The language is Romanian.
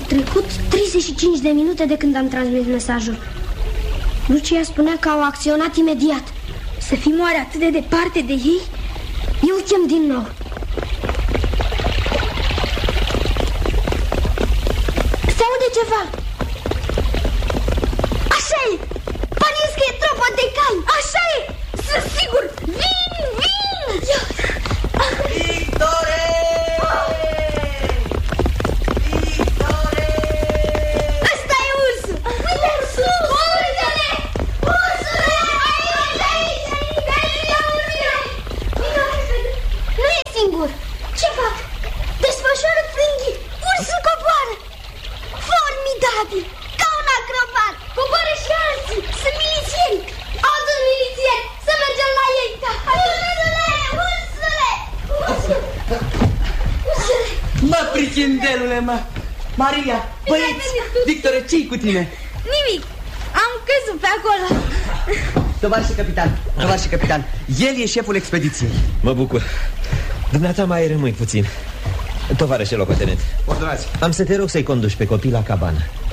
trecut 35 de minute de când am transmis mesajul. Lucia spunea că au acționat imediat. Să fim oare atât de departe de ei? Eu îl chem din nou. Se aude ceva. Așa e! Părinți că e tropa de cai. Așa e! Sunt sigur! Vin! Victore! Victore! Ăsta e ursul! Uite! Ursule! Ursule! Aici! Nu e singur! Ce fac? Desfășoară frânghii! Ursul coboară! Formidabil! Ca un acrobat! Coboară și alții! Sunt milițieni! Alți milițieni! Să mergem la ei! Ursule! Ursule! Ursule! Mă, prichindelule, mă! Maria, băieți, Victore, ce-i cu tine? Nimic! Am căzut pe acolo! Tovarășe capitan, el e șeful expediției. Mă bucur. Dumneata mai rămâi puțin. Tovarășe locotenent, Ordonați. am să te rog să-i conduci pe copii la cabană.